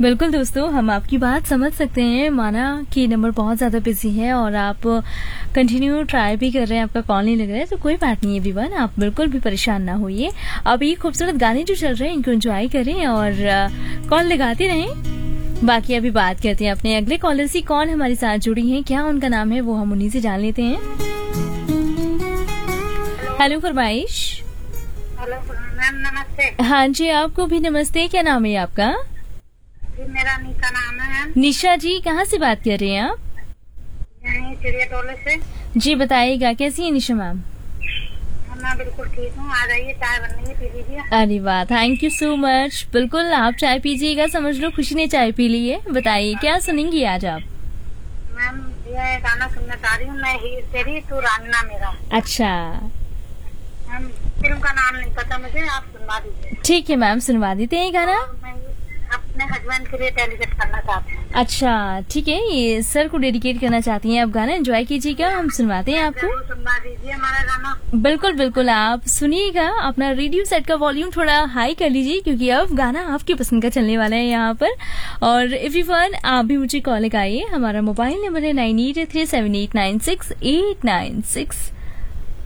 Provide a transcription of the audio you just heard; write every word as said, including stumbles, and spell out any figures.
बिल्कुल दोस्तों, हम आपकी बात समझ सकते हैं। माना कि नंबर बहुत ज़्यादा बिजी है और आप कंटिन्यू ट्राई भी कर रहे हैं, आपका कॉल नहीं लग रहा है, तो कोई बात नहीं है एवरीवन, आप बिल्कुल भी परेशान ना होइए। अब ये खूबसूरत गाने जो चल रहे हैं इनको एंजॉय करें और कॉल लगाते रहें। बाकी अभी बात करते हैं अपने अगले कॉलर से। कौन हमारे साथ जुड़ी हैं, क्या उनका नाम है, वो हम उन्हीं से जान लेते हैं। हेलो फरमाइश। हेलो मैम, नमस्ते। हाँ जी, आपको भी नमस्ते। क्या नाम है आपका? जी मेरा निशा नाम है मैम। निशा जी, कहाँ से बात कर रहे हैं आप? यहीं चिड़िया टोले से। जी बताइएगा, कैसी है निशा मैम? मैं बिल्कुल ठीक हूँ, आ जाइए, चाय बन रही है, पी लीजिए। अरे वाह, थैंक यू सो मच। बिल्कुल आप चाय पीजिएगा, समझ लो खुशी ने चाय पी ली है। बताइए क्या सुनेंगी आज आप? मैम ये गाना सुनना चाह रही हूँ मैं, ही तेरी तू रांझना मेरा। अच्छा, मैम फिल्म का नाम नहीं पता मुझे, आप सुनवा दीजिए। ठीक है मैम, सुनवा देते हैं गाना। मैं अपने हस्बैंड के लिए डेडिकेट करना चाहती हूँ। अच्छा ठीक है, ये सर को डेडिकेट करना चाहती हैं आप गाना, एंजॉय कीजिएगा, हम सुनवाते हैं आपको। सुनवा दीजिए हमारा गाना। बिल्कुल बिल्कुल, आप सुनिएगा। अपना रेडियो सेट का वॉल्यूम थोड़ा हाई कर लीजिए, क्योंकि अब गाना आपकी पसंद का चलने वाला है यहाँ पर। और एवरीवन, आप भी मुझे कॉल लगाइए। हमारा मोबाइल नंबर है nine eight three seven eight nine six eight nine six